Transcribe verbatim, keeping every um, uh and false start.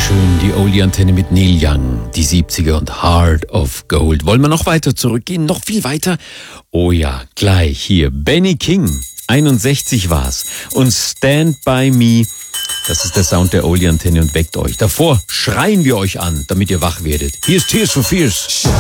Wunderschön, die Oldie-Antenne mit Neil Young, die siebziger und Heart of Gold. Wollen wir noch weiter zurückgehen? Noch viel weiter? Oh ja, gleich hier. Benny King, einundsechzig war's. Und Stand By Me, das ist der Sound der Oldie-Antenne und weckt euch. Davor schreien wir euch an, damit ihr wach werdet. Hier ist Tears for Fears.